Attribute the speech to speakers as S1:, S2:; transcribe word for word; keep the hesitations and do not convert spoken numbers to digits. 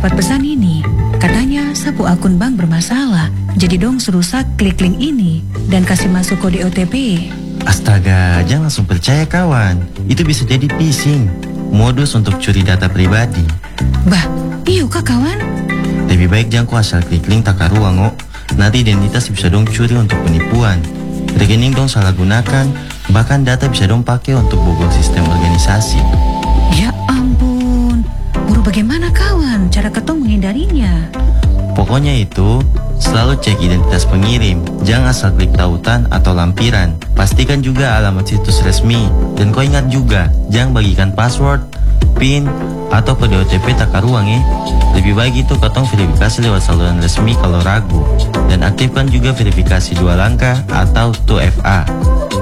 S1: dapat pesan ini. Katanya sapu akun bank bermasalah. Jadi dong serusak klik link ini dan kasih masuk kode O T P.
S2: Astaga, jangan langsung percaya kawan. Itu bisa jadi phishing, modus untuk curi data pribadi.
S1: Bah, iyo kah kawan?
S2: Lebih baik jangan kau asal klik link tak karuang, oh. Nanti identitas bisa dong curi untuk penipuan. Rekening dong salah gunakan, bahkan data bisa dong pakai untuk bobol sistem organisasi.
S1: Ya ampun, guru bagaimana kawan cara ketong menghindarinya?
S2: Pokoknya itu, selalu cek identitas pengirim. Jangan asal klik tautan atau lampiran. Pastikan juga alamat situs resmi. Dan kau ingat juga, jangan bagikan password, PIN, atau kode O T P tak karuang ya. Lebih baik itu katong verifikasi lewat saluran resmi kalau ragu. Dan aktifkan juga verifikasi dua langkah atau dua F A.